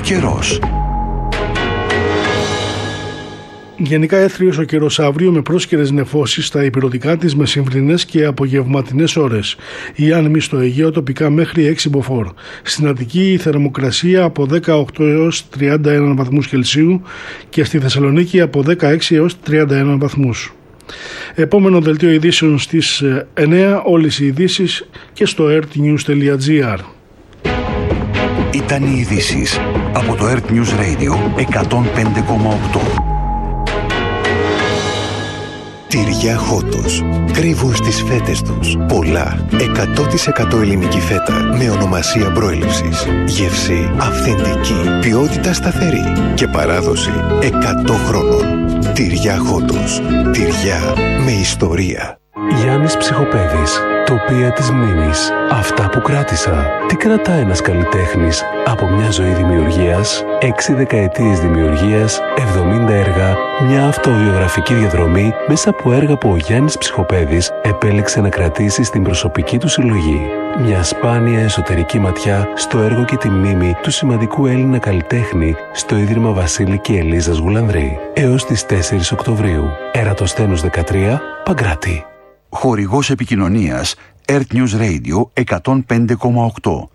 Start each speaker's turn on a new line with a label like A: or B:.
A: καιρός.
B: Γενικά έθριος ο καιρός αύριο με πρόσκαιρες νεφώσεις στα ηπειρωτικά της μεσημβρινές και απογευματινές ώρες. Οι άνεμοι στο Αιγαίο τοπικά μέχρι 6 μποφόρ. Στην Αττική η θερμοκρασία από 18 έως 31 βαθμούς Κελσίου και στη Θεσσαλονίκη από 16 έως 31 βαθμούς. Επόμενο δελτίο ειδήσεων στις 9, όλες οι ειδήσεις και στο earthnews.gr.
A: Ήταν οι ειδήσεις από το Earth News Radio 105,8.
C: Τυριά Χότος. Κρύβουν στις φέτες τους πολλά 100% ελληνική φέτα με ονομασία προέλευσης. Γεύση αυθεντική, ποιότητα σταθερή και παράδοση 100 χρόνων. Τυριά Χότος. Τυριά με ιστορία.
D: Γιάννης Ψυχοπαίδης. Τοπία της μνήμης. Αυτά που κράτησα. Τι κρατά ένας καλλιτέχνης από μια ζωή δημιουργίας, 6 δεκαετίες δημιουργίας, 70 έργα, μια αυτοβιογραφική διαδρομή μέσα από έργα που ο Γιάννης Ψυχοπαίδης επέλεξε να κρατήσει στην προσωπική του συλλογή. Μια σπάνια εσωτερική ματιά στο έργο και τη μνήμη του σημαντικού Έλληνα καλλιτέχνη στο Ίδρυμα Βασίλη και Ελίζας Γουλανδρή. Έως τις 4 Οκτωβρίου. Ερατοσθένους 13, Παγκράτη.
A: Χορηγός επικοινωνίας Earth News Radio 105,8.